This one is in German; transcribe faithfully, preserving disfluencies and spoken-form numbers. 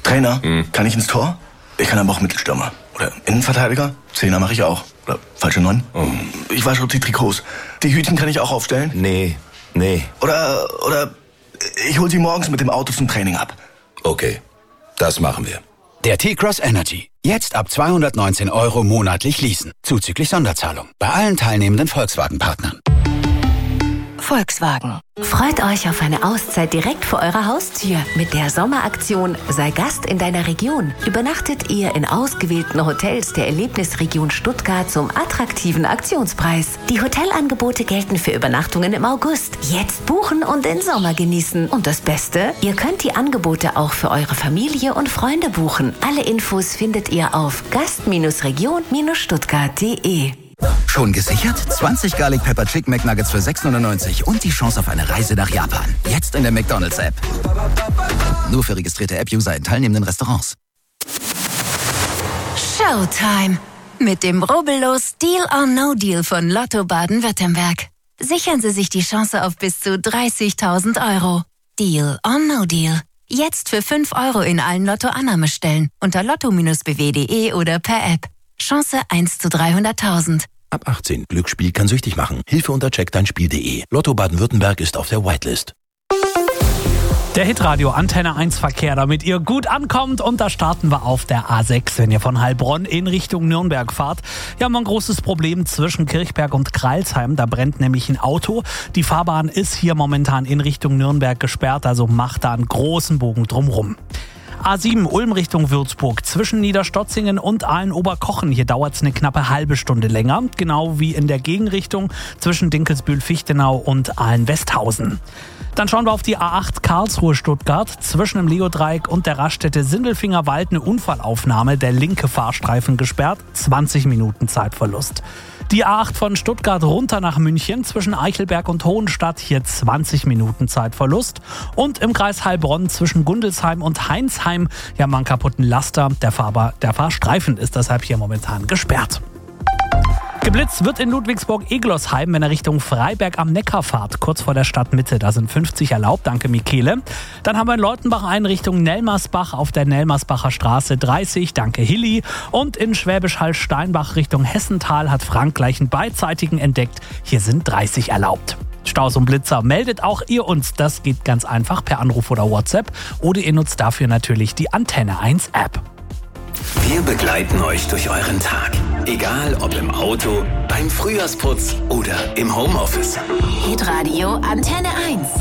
Trainer, hm. kann ich ins Tor? Ich kann aber auch Mittelstürmer. Oder Innenverteidiger? Zehner mache ich auch. Oder falsche Neun? Oh. Ich wasche auch die Trikots. Die Hütchen kann ich auch aufstellen? Nee, nee. Oder, oder ich hol sie morgens mit dem Auto zum Training ab. Okay, das machen wir. Der T-Cross Energy. Jetzt ab zweihundertneunzehn Euro monatlich leasen. Zuzüglich Sonderzahlung. Bei allen teilnehmenden Volkswagen-Partnern. Volkswagen. Freut euch auf eine Auszeit direkt vor eurer Haustür. Mit der Sommeraktion Sei Gast in deiner Region übernachtet ihr in ausgewählten Hotels der Erlebnisregion Stuttgart zum attraktiven Aktionspreis. Die Hotelangebote gelten für Übernachtungen im August. Jetzt buchen und den Sommer genießen. Und das Beste? Ihr könnt die Angebote auch für eure Familie und Freunde buchen. Alle Infos findet ihr auf gast region stuttgart punkt de. Schon gesichert? zwanzig Garlic Pepper Chicken McNuggets für sechs neunundneunzig und die Chance auf eine Reise nach Japan. Jetzt in der McDonald's-App. Nur für registrierte App-User in teilnehmenden Restaurants. Showtime. Mit dem rubbellos Deal or No Deal von Lotto Baden-Württemberg. Sichern Sie sich die Chance auf bis zu dreißigtausend Euro. Deal or No Deal. Jetzt für fünf Euro in allen Lotto-Annahmestellen unter lotto b w punkt de oder per App. Chance eins zu dreihunderttausend. Ab achtzehn. Glücksspiel kann süchtig machen. Hilfe unter check dein spiel punkt de. Lotto Baden-Württemberg ist auf der Whitelist. Der Hitradio Antenne eins Verkehr, damit ihr gut ankommt. Und da starten wir auf der A sechs, wenn ihr von Heilbronn in Richtung Nürnberg fahrt. Wir haben ein großes Problem zwischen Kirchberg und Kreilsheim. Da brennt nämlich ein Auto. Die Fahrbahn ist hier momentan in Richtung Nürnberg gesperrt, also macht da einen großen Bogen drumrum. A sieben Ulm Richtung Würzburg zwischen Niederstotzingen und Aalen-Oberkochen. Hier dauert es eine knappe halbe Stunde länger. Genau wie in der Gegenrichtung zwischen Dinkelsbühl-Fichtenau und Aalen-Westhausen. Dann schauen wir auf die A acht Karlsruhe-Stuttgart. Zwischen dem Leodreieck und der Raststätte Sindelfingerwald eine Unfallaufnahme. Der linke Fahrstreifen gesperrt. zwanzig Minuten Zeitverlust. Die A acht von Stuttgart runter nach München zwischen Eichelberg und Hohenstadt. Hier zwanzig Minuten Zeitverlust. Und im Kreis Heilbronn zwischen Gundelsheim und Heinsheim. Ja, mal einen kaputten Laster. Der, Fahrbar, der Fahrstreifen ist deshalb hier momentan gesperrt. Geblitzt wird in Ludwigsburg-Eglosheim, wenn er Richtung Freiberg am Neckar fahrt, kurz vor der Stadtmitte. Da sind fünfzig erlaubt, danke Michele. Dann haben wir in Leutenbach einen Richtung Nelmersbach auf der Nelmersbacher Straße dreißig, danke Hilly. Und in Schwäbisch Hall-Steinbach Richtung Hessental hat Frank gleich einen beidseitigen entdeckt. Hier sind dreißig erlaubt. Staus und Blitzer meldet auch ihr uns. Das geht ganz einfach per Anruf oder WhatsApp. Oder ihr nutzt dafür natürlich die Antenne eins App. Wir begleiten euch durch euren Tag. Egal ob im Auto, beim Frühjahrsputz oder im Homeoffice. Hitradio Antenne eins.